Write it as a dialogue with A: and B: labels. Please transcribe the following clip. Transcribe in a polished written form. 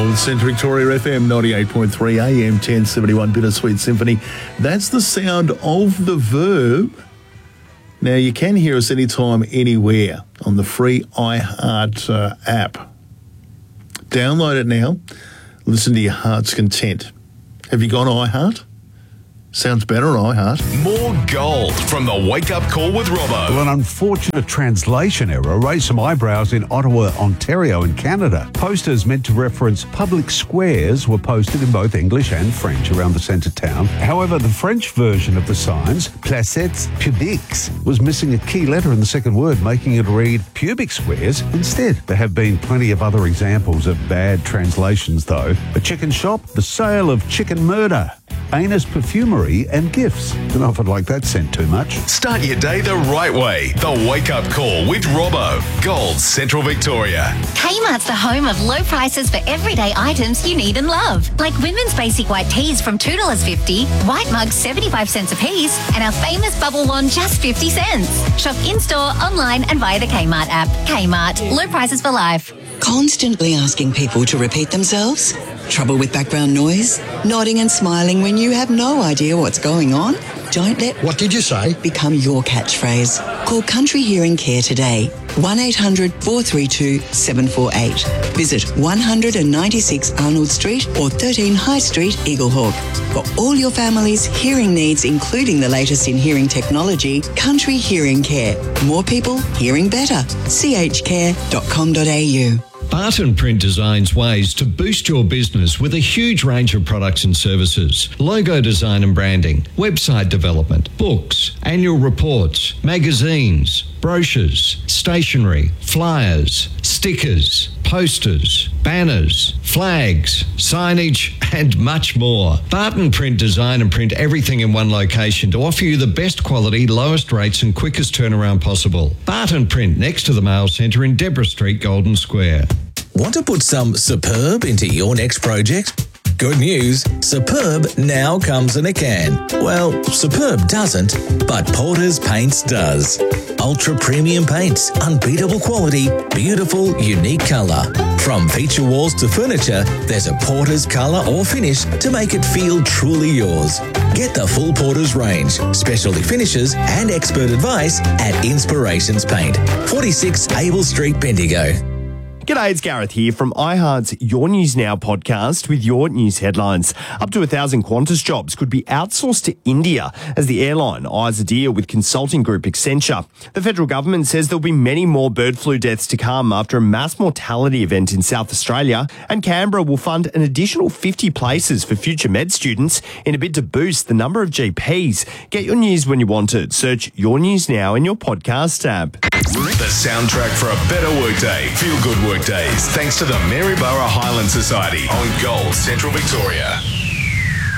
A: Gold Central Victoria FM 98.3 AM 1071 Bittersweet Symphony. That's the sound of the verb. Now, you can hear us anytime, anywhere on the free iHeart app. Download it now. Listen to your heart's content. Have you got iHeart? Sounds better on iHeart.
B: More gold from the Wake Up Call with Robbo.
C: Well, an unfortunate translation error raised some eyebrows in Ottawa, Ontario in Canada. Posters meant to reference public squares were posted in both English and French around the centre town. However, the French version of the signs, placettes publiques, was missing a key letter in the second word, making it read pubic squares instead. There have been plenty of other examples of bad translations, though. A chicken shop, the sale of chicken murder, anus perfumery and gifts. Don't know if I'd like that sent too much.
B: Start your day the right way. The Wake Up Call with Robbo. Gold Central Victoria.
D: Kmart's the home of low prices for everyday items you need and love. Like women's basic white tees from $2.50, white mugs 75 cents a piece, and our famous bubble wand just 50 cents. Shop in-store, online and via the Kmart app. Kmart. Low prices for life.
E: Constantly asking people to repeat themselves? Trouble with background noise? Nodding and smiling when you have no idea what's going on? Don't let
F: "What did you say?"
E: become your catchphrase. Call Country Hearing Care today. 1-800-432-748. Visit 196 Arnold Street or 13 High Street, Eaglehawk. For all your family's hearing needs, including the latest in hearing technology, Country Hearing Care. More people hearing better. chcare.com.au.
G: Barton Print designs ways to boost your business with a huge range of products and services. Logo design and branding, website development, books, annual reports, magazines, brochures, stationery, flyers, stickers, posters, banners, flags, signage, and much more. Barton Print design and print everything in one location to offer you the best quality, lowest rates and quickest turnaround possible. Barton Print next to the Mail Centre in Deborah Street, Golden Square.
H: Want to put some superb into your next project? Good news, Superb now comes in a can. Well, Superb doesn't, but Porter's Paints does. Ultra premium paints, unbeatable quality, beautiful, unique colour. From feature walls to furniture, there's a Porter's colour or finish to make it feel truly yours. Get the full Porter's range, specialty finishes and expert advice at Inspirations Paint, 46 Abel Street, Bendigo.
I: G'day, it's Gareth here from iHeart's Your News Now podcast with your news headlines. Up to 1,000 Qantas jobs could be outsourced to India as the airline eyes a deal with consulting group Accenture. The federal government says there'll be many more bird flu deaths to come after a mass mortality event in South Australia, and Canberra will fund an additional 50 places for future med students in a bid to boost the number of GPs. Get your news when you want it. Search Your News Now in your podcast app.
B: The soundtrack for a better workday. Feel good workdays. Thanks to the Maryborough Highland Society on Gold Central Victoria.